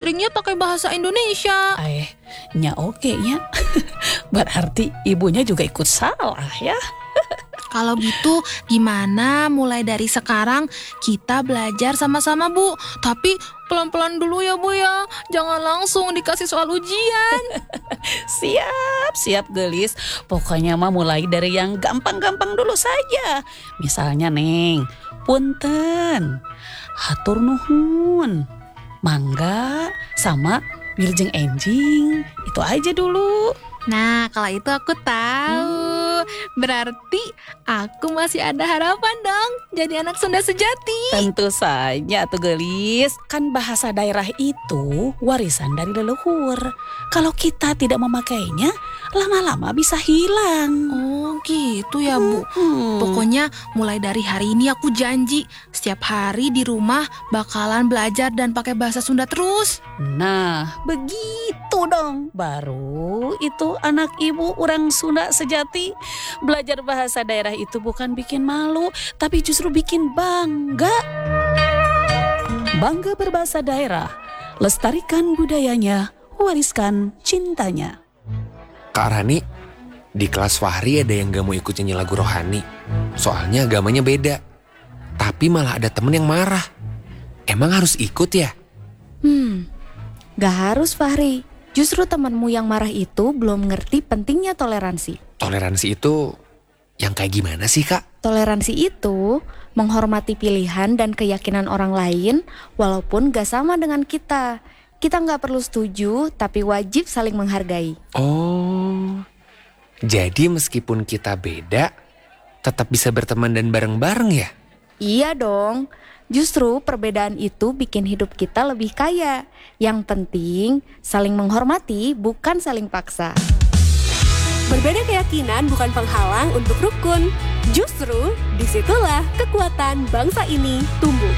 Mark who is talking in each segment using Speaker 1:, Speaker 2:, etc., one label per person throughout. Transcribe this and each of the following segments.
Speaker 1: seringnya pakai bahasa Indonesia.
Speaker 2: Nya oke nya. Berarti ibunya juga ikut salah ya.
Speaker 1: Kalau gitu gimana mulai dari sekarang kita belajar sama-sama, Bu? Tapi pelan-pelan dulu ya, Bu ya. Jangan langsung dikasih soal ujian.
Speaker 2: Siap gelis. Pokoknya mah mulai dari yang gampang-gampang dulu saja. Misalnya Neng, punten, hatur nuhun, mangga, sama wilujeng enjing. Itu aja dulu.
Speaker 1: Nah, kalau itu aku tahu. Berarti aku masih ada harapan dong jadi anak Sunda sejati.
Speaker 2: Tentu saja tuh gelis. Kan bahasa daerah itu warisan dari leluhur. Kalau kita tidak memakainya, lama-lama bisa hilang.
Speaker 1: Oh gitu ya, Bu. Pokoknya mulai dari hari ini aku janji setiap hari di rumah bakalan belajar dan pakai bahasa Sunda terus.
Speaker 2: Nah, begitu dong. Baru itu anak ibu orang Sunda sejati. Belajar bahasa daerah itu bukan bikin malu, tapi justru bikin bangga. Bangga berbahasa daerah. Lestarikan budayanya, wariskan cintanya.
Speaker 3: Kak Rani, di kelas Fahri ada yang gak mau ikut nyanyi lagu rohani. Soalnya agamanya beda. Tapi malah ada temen yang marah. Emang harus ikut ya?
Speaker 4: Gak harus Fahri. Justru temanmu yang marah itu belum ngerti pentingnya toleransi.
Speaker 3: Toleransi itu yang kayak gimana sih, Kak?
Speaker 4: Toleransi itu menghormati pilihan dan keyakinan orang lain walaupun gak sama dengan kita. Kita gak perlu setuju, tapi wajib saling menghargai.
Speaker 3: Oh, jadi meskipun kita beda, tetap bisa berteman dan bareng-bareng ya?
Speaker 4: Iya dong. Justru perbedaan itu bikin hidup kita lebih kaya. Yang penting saling menghormati, bukan saling paksa.
Speaker 5: Berbeda keyakinan bukan penghalang untuk rukun. Justru disitulah kekuatan bangsa ini tumbuh.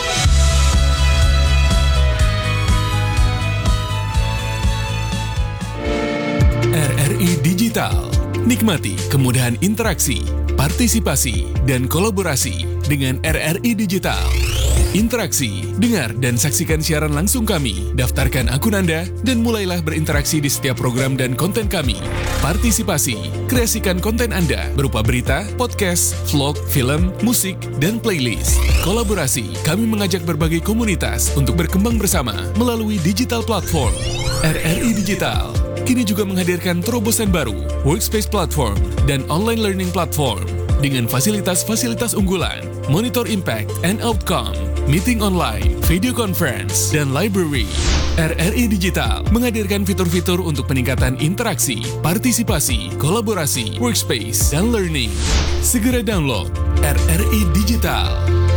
Speaker 6: RRI Digital. Nikmati kemudahan interaksi, partisipasi, dan kolaborasi dengan RRI Digital. Interaksi, dengar dan saksikan siaran langsung kami, daftarkan akun Anda, dan mulailah berinteraksi di setiap program dan konten kami. Partisipasi, kreasikan konten Anda berupa berita, podcast, vlog, film, musik, dan playlist. Kolaborasi, kami mengajak berbagai komunitas untuk berkembang bersama melalui digital platform. RRI Digital kini juga menghadirkan terobosan baru, workspace platform, dan online learning platform dengan fasilitas-fasilitas unggulan, monitor impact and outcome, meeting online, video conference, dan library. RRI Digital menghadirkan fitur-fitur untuk peningkatan interaksi, partisipasi, kolaborasi, workspace, dan learning. Segera download RRI Digital.